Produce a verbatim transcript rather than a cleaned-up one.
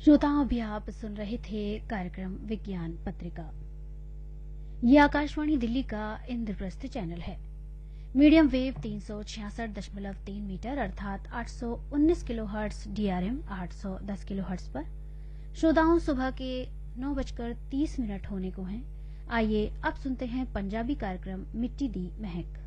श्रोताओं, अभी आप सुन रहे थे कार्यक्रम विज्ञान पत्रिका। ये आकाशवाणी दिल्ली का इंद्रप्रस्थ चैनल है। मीडियम वेव तीन सौ छियासठ दशमलव तीन मीटर अर्थात आठ सौ उन्नीस किलो हर्ट्स डीआरएम आठ सौ दस किलो हर्ट्स पर श्रोताओं सुबह के नौ बजकर तीस मिनट होने को हैं। आइए अब सुनते हैं पंजाबी कार्यक्रम मिट्टी दी महक।